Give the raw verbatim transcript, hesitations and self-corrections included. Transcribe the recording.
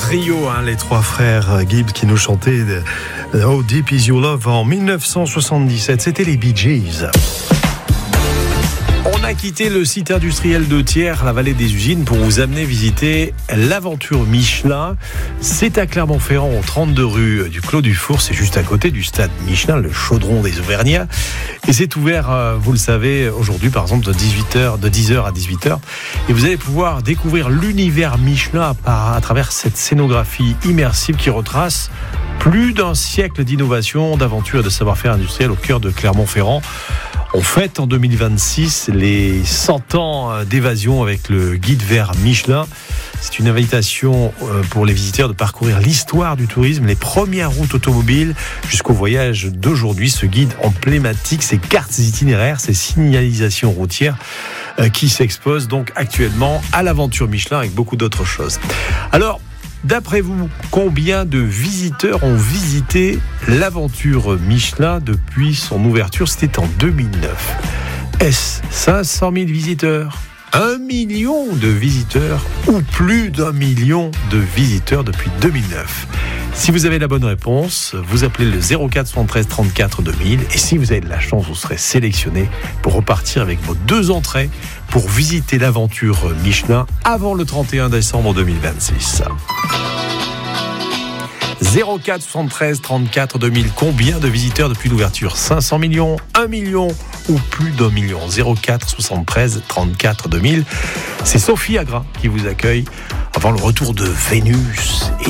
trio, hein, les trois frères Gibbs qui nous chantaient de How Deep Is Your Love en dix-neuf cent soixante-dix-sept. C'était les Bee Gees. On a quitté le site industriel de Thiers, la vallée des usines, pour vous amener visiter l'aventure Michelin. C'est à Clermont-Ferrand, au trente-deux rue du Clos du Four. C'est juste à côté du stade Michelin, le chaudron des Auvergnats. Et c'est ouvert, vous le savez, aujourd'hui, par exemple, de dix-huit heures, de dix heures à dix-huit heures. Et vous allez pouvoir découvrir l'univers Michelin à, à travers cette scénographie immersive qui retrace plus d'un siècle d'innovation, d'aventure et de savoir-faire industriel au cœur de Clermont-Ferrand. On fête en deux mille vingt-six les cent ans d'évasion avec le guide vert Michelin. C'est une invitation pour les visiteurs de parcourir l'histoire du tourisme, les premières routes automobiles jusqu'au voyage d'aujourd'hui. Ce guide emblématique, ces cartes itinéraires, ces signalisations routières qui s'exposent donc actuellement à l'aventure Michelin avec beaucoup d'autres choses. Alors, d'après vous, combien de visiteurs ont visité l'aventure Michelin depuis son ouverture ? C'était en deux mille neuf. Est-ce cinq cent mille visiteurs ? Un million de visiteurs ou plus d'un million de visiteurs depuis deux mille neuf. Si vous avez la bonne réponse, vous appelez le zéro quatre soixante-treize trente-quatre deux mille et si vous avez de la chance, vous serez sélectionné pour repartir avec vos deux entrées pour visiter l'aventure Michelin avant le trente et un décembre deux mille vingt-six. zéro quatre soixante-treize trente-quatre deux mille. Combien de visiteurs depuis l'ouverture ? cinq cents millions, un million ou plus d'un million ? zéro quatre soixante-treize trente-quatre deux mille. C'est Sophie Agra qui vous accueille avant le retour de Vénus.